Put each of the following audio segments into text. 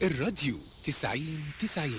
الراديو 90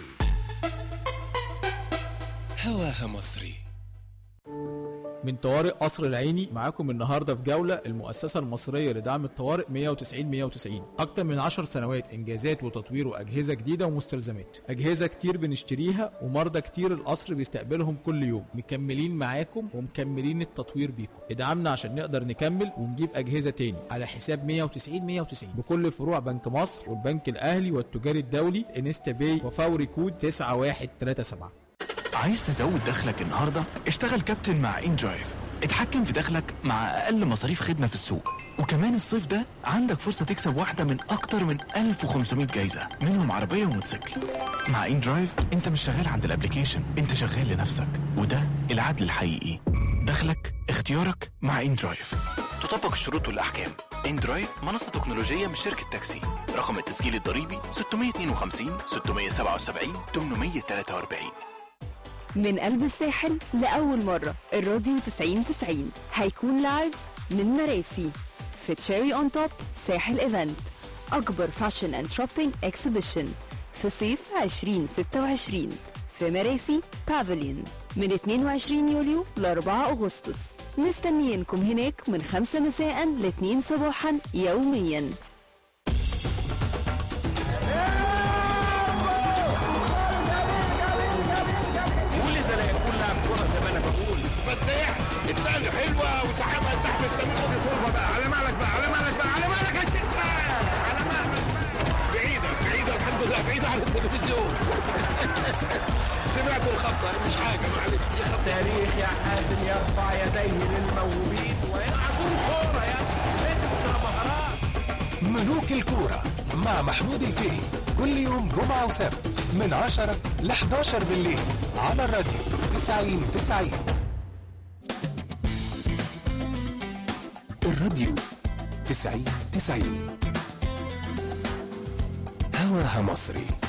هواها مصري. من طوارئ قصر العيني معاكم النهارده في جولة المؤسسة المصرية لدعم الطوارئ 190 أكتر من 10 سنوات إنجازات وتطوير وأجهزة جديدة ومستلزمات، أجهزة كتير بنشتريها ومرضى كتير القصر بيستقبلهم كل يوم. مكملين معاكم ومكملين التطوير بيكم. ادعمنا عشان نقدر نكمل ونجيب أجهزة تاني على حساب 190 بكل فروع بنك مصر والبنك الأهلي والتجاري الدولي انستا باي وفوري كود 9137. عايز تزود دخلك النهارده؟ اشتغل كابتن مع إندرايف. اتحكم في دخلك مع أقل مصاريف خدمة في السوق. وكمان الصيف ده عندك فرصة تكسب واحدة من أكتر من 1500 جايزة، منهم عربية وموتوسيكل. مع إندرايف انت مش شغال عند الابليكيشن، انت شغال لنفسك، وده العدل الحقيقي. دخلك اختيارك مع إندرايف. تطبق الشروط والأحكام. إندرايف منصة تكنولوجية من شركة تاكسي. رقم التسجيل الضريبي 652 677 843. من قلب الساحل لأول مرة الراديو 90 هيكون لايف من مراسي في تشيري اون توب ساحل ايفنت، أكبر فاشن اند شوبينج اكسبيشن في صيف 2026 في مراسي بافليون من 22 يوليو ل 4 أغسطس. مستنيينكم هناك من 5 مساء ل 2 صباحا يوميا. الثاني حلوة وسحبها سحب السمين ودي طولها بقى. على مالك بقى، على مالك بقى، على مالك يا شيخ، على مالك. بعيدة الحمد لله، بعيدة عن التلفزيون. سمعت الخطة مش حاجة، معلش دي خطة. تاريخ يا حازم يرفع يديه للموهوبين ويلعبون كورة يا اكسترا مهارات. ملوك الكورة مع محمود الفقي كل يوم جمعة وسبت من 10 ل 11 بالليل على الراديو 90. الراديو 90 هواها مصري.